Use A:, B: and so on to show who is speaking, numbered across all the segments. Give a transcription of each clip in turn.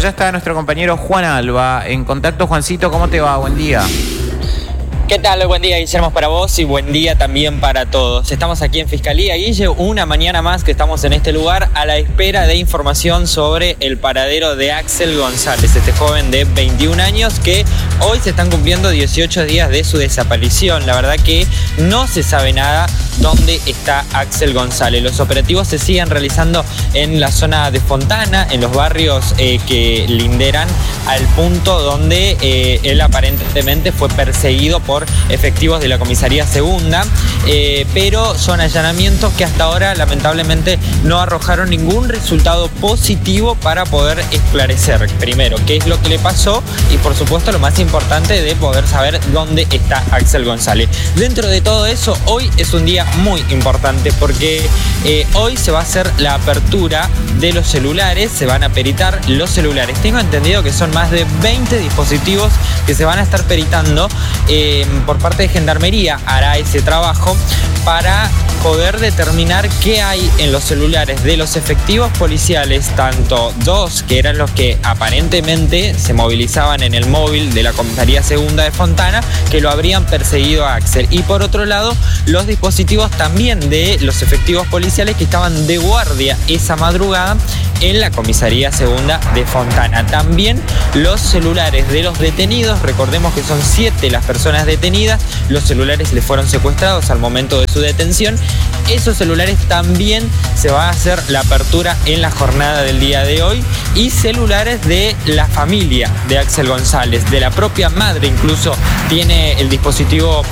A: ya está nuestro compañero Juan Alba en contacto. Juancito, ¿cómo te va? Buen día.
B: ¿Qué tal? Buen día, Guillermo, para vos y buen día también para todos. Estamos aquí en Fiscalía, Guille, una mañana más que estamos en este lugar a la espera de información sobre el paradero de Axel González, este joven de 21 años que hoy se están cumpliendo 18 días de su desaparición. La verdad que no se sabe nada dónde está Axel González. Los operativos se siguen realizando en la zona de Fontana, en los barrios que linderan al punto donde él aparentemente fue perseguido por efectivos de la comisaría segunda, pero son allanamientos que hasta ahora lamentablemente no arrojaron ningún resultado positivo para poder esclarecer primero qué es lo que le pasó y por supuesto lo más importante de poder saber dónde está Axel González. Dentro de todo eso, hoy es un día muy importante porque hoy se va a hacer la apertura de los celulares, se van a peritar los celulares. Tengo entendido que son más de 20 dispositivos que se van a estar peritando. Por parte de Gendarmería hará ese trabajo para poder determinar qué hay en los celulares de los efectivos policiales, tanto dos que eran los que aparentemente se movilizaban en el móvil de la comisaría segunda de Fontana, que lo habrían perseguido a Axel, y por otro lado los dispositivos también de los efectivos policiales que estaban de guardia esa madrugada en la comisaría segunda de Fontana. También los celulares de los detenidos, recordemos que son 7 las personas detenidas, los celulares les fueron secuestrados al momento de su detención. Esos celulares también se va a hacer la apertura en la jornada del día de hoy, y celulares de la familia de Axel González, de la propia madre incluso tiene el dispositivo,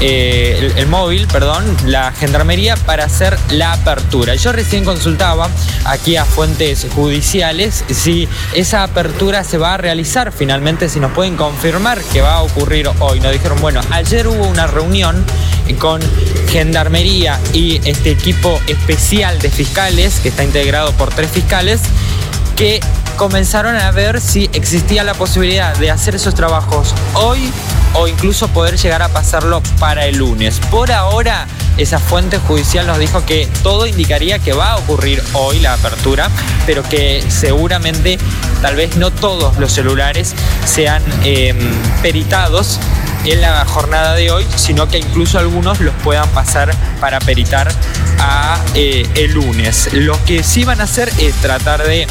B: el móvil, la Gendarmería para hacer la apertura. Yo recién consultaba aquí a fuentes judiciales si esa apertura se va a realizar finalmente, si nos pueden confirmar que va a ocurrir hoy. Nos dijeron, bueno, ayer hubo una reunión con Gendarmería y este equipo especial de fiscales que está integrado por 3 fiscales que comenzaron a ver si existía la posibilidad de hacer esos trabajos hoy o incluso poder llegar a pasarlo para el lunes. Por ahora, esa fuente judicial nos dijo que todo indicaría que va a ocurrir hoy la apertura, pero que seguramente tal vez no todos los celulares sean peritados en la jornada de hoy, sino que incluso algunos los puedan pasar para peritar a el lunes. Lo que sí van a hacer es tratar de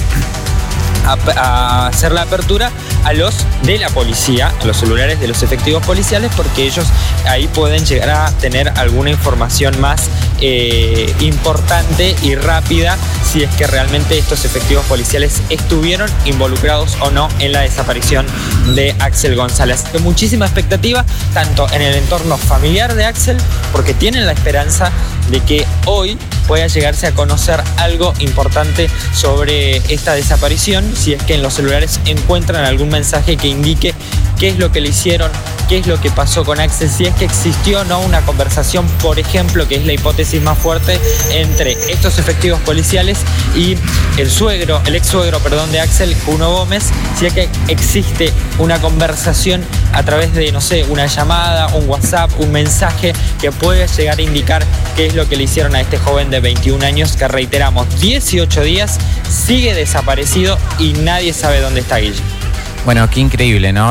B: hacer la apertura a los de la policía, a los celulares de los efectivos policiales, porque ellos ahí pueden llegar a tener alguna información más importante y rápida si es que realmente estos efectivos policiales estuvieron involucrados o no en la desaparición de Axel González. Hay muchísima expectativa, tanto en el entorno familiar de Axel, porque tienen la esperanza de que hoy pueda llegarse a conocer algo importante sobre esta desaparición, si es que en los celulares encuentran algún mensaje que indique qué es lo que le hicieron, qué es lo que pasó con Axel, si es que existió o no una conversación, por ejemplo, que es la hipótesis más fuerte, entre estos efectivos policiales y el ex suegro de Axel, Kuno Gómez, si es que existe una conversación a través de, no sé, una llamada, un WhatsApp, un mensaje que puede llegar a indicar qué es lo que le hicieron a este joven de 21 años que, reiteramos, 18 días sigue desaparecido y nadie sabe dónde está Guille.
A: Bueno, qué increíble, ¿no?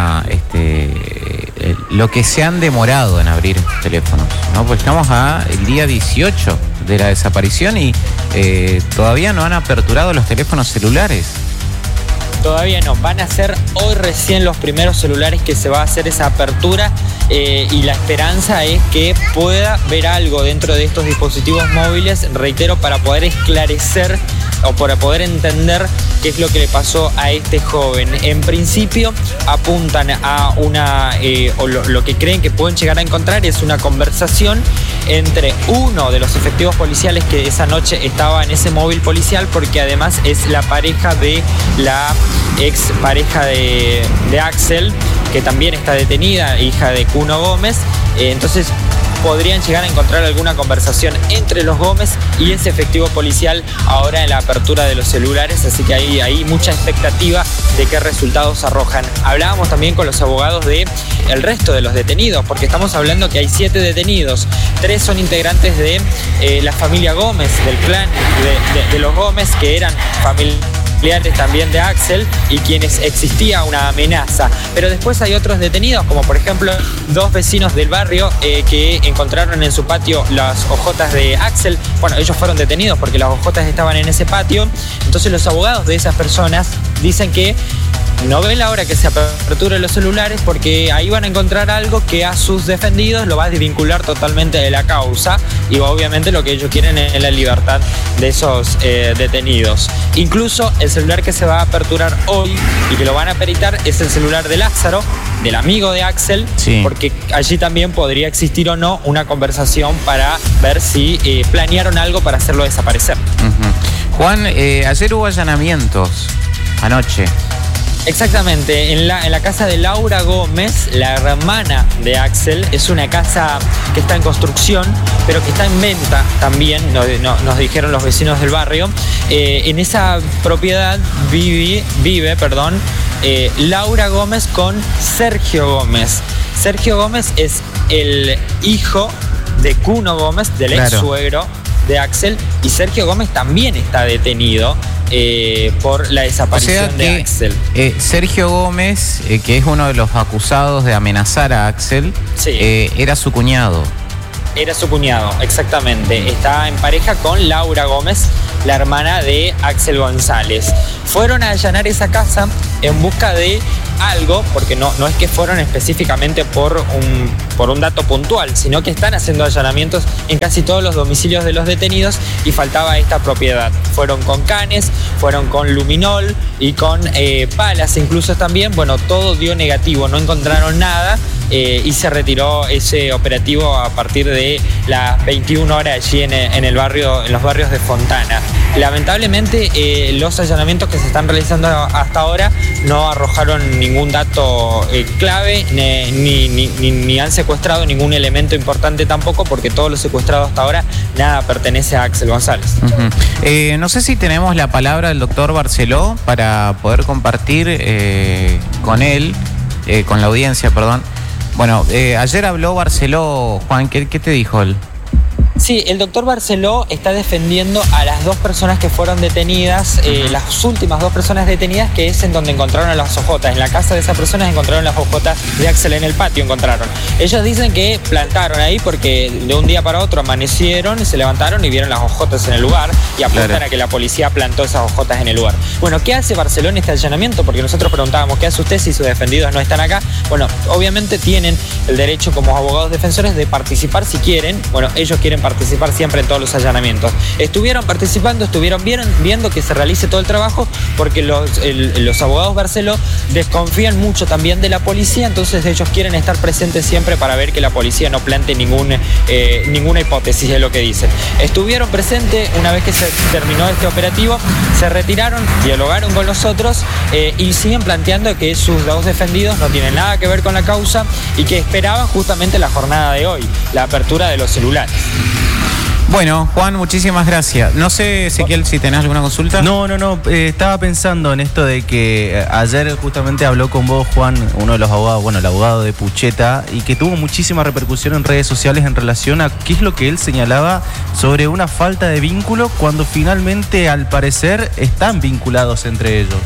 A: Lo que se han demorado en abrir teléfonos, ¿no? Pues estamos el día 18 de la desaparición y todavía no han aperturado los teléfonos celulares.
B: Todavía no, van a ser hoy recién los primeros celulares que se va a hacer esa apertura, y la esperanza es que pueda ver algo dentro de estos dispositivos móviles, reitero, para poder esclarecer o para poder entender qué es lo que le pasó a este joven. En principio apuntan a lo que creen que pueden llegar a encontrar es una conversación entre uno de los efectivos policiales que esa noche estaba en ese móvil policial, porque además es la pareja de la ex pareja de Axel, que también está detenida, hija de Kuno Gómez. Entonces podrían llegar a encontrar alguna conversación entre los Gómez y ese efectivo policial ahora en la apertura de los celulares, así que hay mucha expectativa de qué resultados arrojan. Hablábamos también con los abogados de el resto de los detenidos, porque estamos hablando que hay 7 detenidos, 3 son integrantes de la familia Gómez, del clan de los Gómez, que eran familia familiares también de Axel y quienes existía una amenaza. Pero después hay otros detenidos, como por ejemplo 2 vecinos del barrio que encontraron en su patio las ojotas de Axel. Bueno, ellos fueron detenidos porque las ojotas estaban en ese patio. Entonces los abogados de esas personas dicen que no ven la hora que se aperturen los celulares porque ahí van a encontrar algo que a sus defendidos lo va a desvincular totalmente de la causa y obviamente lo que ellos quieren es la libertad de esos detenidos. Incluso el celular que se va a aperturar hoy y que lo van a peritar es el celular de Lázaro, del amigo de Axel,
A: sí,
B: porque allí también podría existir o no una conversación para ver si planearon algo para hacerlo desaparecer.
A: Juan, ayer hubo allanamientos, anoche.
B: Exactamente, en la casa de Laura Gómez, la hermana de Axel. Es una casa que está en construcción, pero que está en venta también, nos dijeron los vecinos del barrio. En esa propiedad vive Laura Gómez con Sergio Gómez. Sergio Gómez es el hijo de Cuno Gómez, del ex suegro de Axel, y Sergio Gómez también está detenido por la desaparición de Axel.
A: Sergio Gómez, que es uno de los acusados de amenazar a Axel,
B: sí,
A: era su cuñado.
B: Era su cuñado, exactamente. Está en pareja con Laura Gómez, la hermana de Axel González. Fueron a allanar esa casa en busca de algo, porque no es que fueron específicamente por un dato puntual, sino que están haciendo allanamientos en casi todos los domicilios de los detenidos y faltaba esta propiedad. Fueron con canes, fueron con luminol y con palas incluso también. Bueno, todo dio negativo, no encontraron nada y se retiró ese operativo a partir de las 21 horas allí en los barrios de Fontana. Lamentablemente los allanamientos que se están realizando hasta ahora no arrojaron ningún dato clave ni han secuestrado ningún elemento importante tampoco, porque todo lo secuestrado hasta ahora nada pertenece a Axel González.
A: No sé si tenemos la palabra del doctor Barceló para poder compartir con él, con la audiencia, perdón. Bueno, ayer habló Barceló, Juan, ¿qué te dijo él?
B: Sí, el doctor Barceló está defendiendo a las 2 personas que fueron detenidas, las últimas 2 personas detenidas, que es en donde encontraron las ojotas. En la casa de esas personas encontraron las ojotas de Axel, en el patio encontraron. Ellos dicen que plantaron ahí porque de un día para otro amanecieron, se levantaron y vieron las ojotas en el lugar y apuntan a que la policía plantó esas ojotas en el lugar. Bueno, ¿qué hace Barceló en este allanamiento? Porque nosotros preguntábamos, ¿qué hace usted si sus defendidos no están acá? Bueno, obviamente tienen el derecho como abogados defensores de participar si quieren. Bueno, ellos quieren participar siempre en todos los allanamientos. Estuvieron participando, estuvieron viendo que se realice todo el trabajo, porque los abogados Barceló desconfían mucho también de la policía, entonces ellos quieren estar presentes siempre para ver que la policía no plante ninguna hipótesis de lo que dicen. Estuvieron presentes una vez que se terminó este operativo, se retiraron, dialogaron con nosotros y siguen planteando que sus 2 defendidos no tienen nada que ver con la causa y que esperaban justamente la jornada de hoy, la apertura de los celulares.
A: Bueno, Juan, muchísimas gracias. No sé, Ezequiel, si tenés alguna consulta.
C: No. Estaba pensando en esto de que ayer justamente habló con vos, Juan, uno de los abogados, bueno, el abogado de Pucheta, y que tuvo muchísima repercusión en redes sociales en relación a qué es lo que él señalaba sobre una falta de vínculo cuando finalmente, al parecer, están vinculados entre ellos.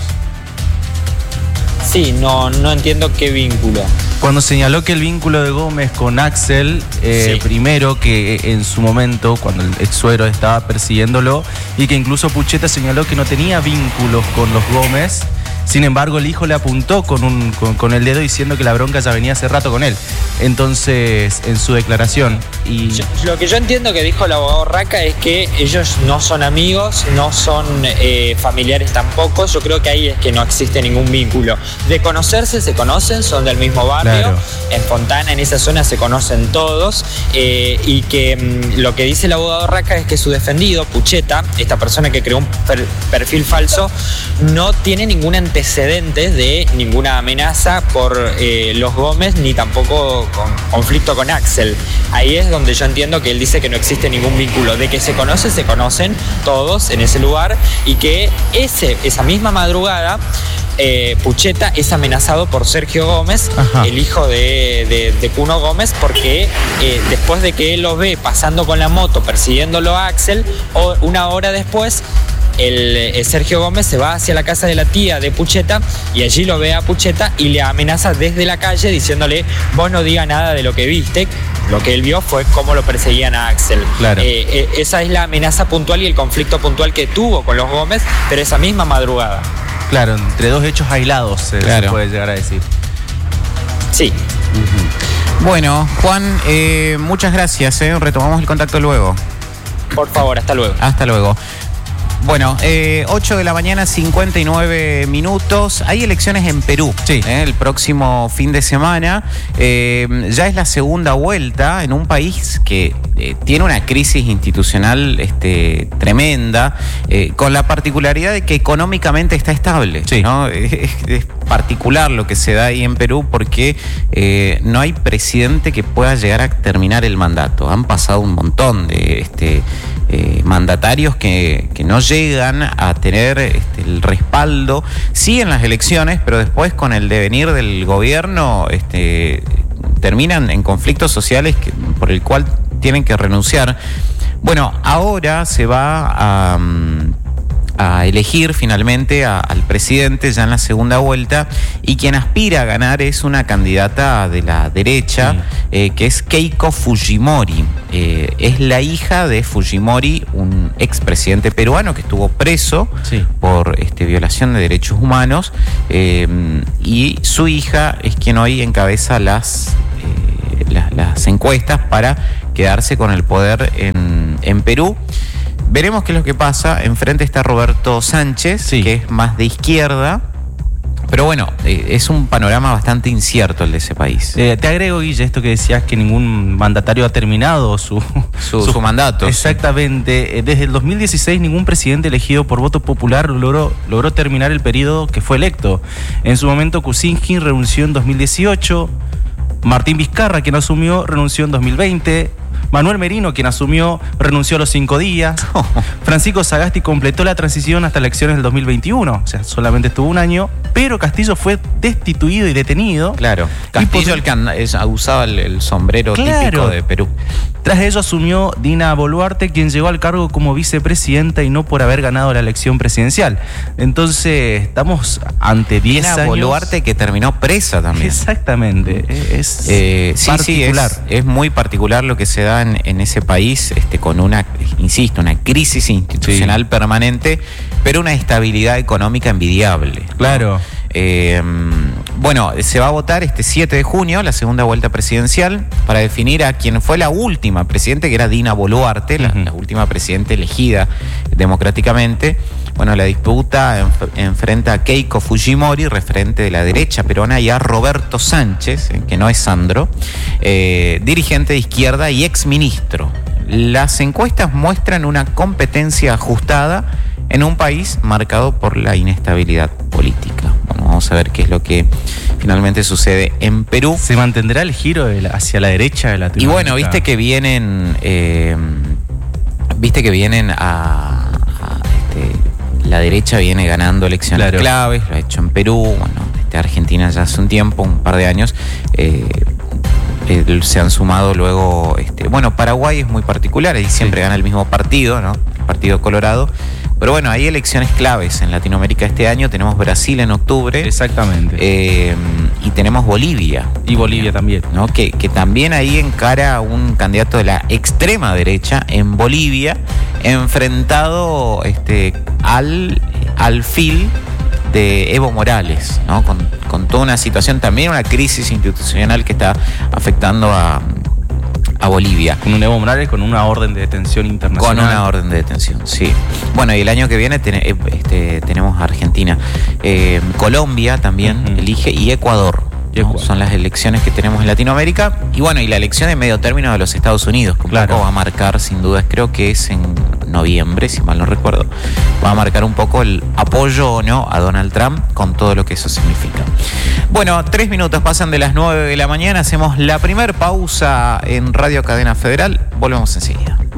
B: Sí, no entiendo qué vínculo.
C: Cuando señaló que el vínculo de Gómez con Axel, sí, primero que en su momento, cuando el ex suegro estaba persiguiéndolo, y que incluso Pucheta señaló que no tenía vínculos con los Gómez. Sin embargo, el hijo le apuntó con el dedo diciendo que la bronca ya venía hace rato con él. Entonces, en su declaración...
B: Lo que yo entiendo que dijo el abogado Raca es que ellos no son amigos, no son familiares tampoco. Yo creo que ahí es que no existe ningún vínculo. De conocerse, se conocen, son del mismo barrio. Claro. En Fontana, en esa zona, se conocen todos. Y que lo que dice el abogado Raca es que su defendido, Pucheta, esta persona que creó un perfil falso, no tiene ningún antecedentes de ninguna amenaza por los Gómez, ni tampoco con conflicto con Axel. Ahí es donde yo entiendo que él dice que no existe ningún vínculo, de que se conocen todos en ese lugar, y que esa misma madrugada Pucheta es amenazado por Sergio Gómez, ajá, el hijo de Cuno Gómez, porque después de que él lo ve pasando con la moto persiguiéndolo a Axel, una hora después el Sergio Gómez se va hacia la casa de la tía de Pucheta y allí lo ve a Pucheta y le amenaza desde la calle diciéndole: vos no digas nada de lo que viste. Lo que él vio fue cómo lo perseguían a Axel.
C: Claro.
B: Esa es la amenaza puntual y el conflicto puntual que tuvo con los Gómez, pero esa misma madrugada.
C: Claro, entre dos hechos aislados se puede llegar a decir.
B: Sí.
A: Bueno, Juan, muchas gracias. Retomamos el contacto luego.
B: Por favor, hasta luego.
A: Hasta luego. Bueno, 8 de la mañana, 59 minutos. Hay elecciones en Perú,
C: sí.
A: El próximo fin de semana. Ya es la segunda vuelta en un país que tiene una crisis institucional tremenda, con la particularidad de que económicamente está estable,
C: sí.
A: ¿no? Es particular lo que se da ahí en Perú porque no hay presidente que pueda llegar a terminar el mandato. Han pasado un montón de mandatarios que no llegan a tener el respaldo, sí, en las elecciones, pero después con el devenir del gobierno terminan en conflictos sociales por el cual tienen que renunciar. Bueno, ahora se va a elegir finalmente al presidente ya en la segunda vuelta, y quien aspira a ganar es una candidata de la derecha, que es Keiko Fujimori. Es la hija de Fujimori, un expresidente peruano que estuvo preso por violación de derechos humanos, y su hija es quien hoy encabeza las encuestas para quedarse con el poder en Perú. Veremos qué es lo que pasa. Enfrente está Roberto Sánchez, que es más de izquierda. Pero bueno, es un panorama bastante incierto el de ese país.
C: Te agrego, Guille, esto que decías, que ningún mandatario ha terminado su
A: mandato.
C: Exactamente. Desde el 2016 ningún presidente elegido por voto popular logró terminar el periodo que fue electo. En su momento Kuczynski renunció en 2018, Martín Vizcarra, quien asumió, renunció en 2020, Manuel Merino, quien asumió, renunció a los 5 días. Francisco Sagasti completó la transición hasta elecciones del 2021, o sea, solamente estuvo un año, pero Castillo fue destituido y detenido.
A: Claro, Castillo el que usaba el sombrero típico de Perú.
C: Tras ello asumió Dina Boluarte, quien llegó al cargo como vicepresidenta y no por haber ganado la elección presidencial. Entonces, estamos ante 10 años.
A: Dina Boluarte, que terminó presa también.
C: Exactamente. Es particular.
A: Sí, es muy particular lo que se da en ese país, con una crisis institucional permanente, pero una estabilidad económica envidiable.
C: Claro.
A: Bueno, se va a votar este 7 de junio, la segunda vuelta presidencial, para definir a quien fue la última presidente, que era Dina Boluarte, la última presidenta elegida democráticamente. Bueno, la disputa enfrenta a Keiko Fujimori, referente de la derecha peruana, y a Roberto Sánchez, que no es Sandro, dirigente de izquierda y exministro. Las encuestas muestran una competencia ajustada en un país marcado por la inestabilidad política. Bueno, vamos a ver qué es lo que finalmente sucede en Perú.
C: ¿Se mantendrá el giro hacia la derecha de Latinoamérica?
A: Y bueno, viste que vienen la derecha viene ganando elecciones claves, lo ha hecho en Perú, bueno, Argentina ya hace un tiempo, un par de años. Se han sumado luego, Paraguay es muy particular, ahí siempre gana el mismo partido, ¿no? El Partido Colorado. Pero bueno, hay elecciones claves en Latinoamérica este año. Tenemos Brasil en octubre.
C: Exactamente.
A: Y tenemos Bolivia.
C: Y Bolivia también,
A: ¿no? Que también ahí encara a un candidato de la extrema derecha en Bolivia, enfrentado al fil de Evo Morales, ¿no? Con toda una situación, también una crisis institucional que está afectando a Bolivia.
C: Con un Evo Morales con una orden de detención internacional.
A: Con una orden de detención, sí. Bueno, y el año que viene tenemos Argentina. Colombia también elige, y Ecuador. ¿no? Son las elecciones que tenemos en Latinoamérica. Y bueno, y la elección de medio término de los Estados Unidos, que un poco va a marcar, sin dudas, creo que es en noviembre, si mal no recuerdo, va a marcar un poco el apoyo o no a Donald Trump, con todo lo que eso significa. Bueno, 3 minutos pasan de las 9 de la mañana, hacemos la primer pausa en Radio Cadena Federal, volvemos enseguida.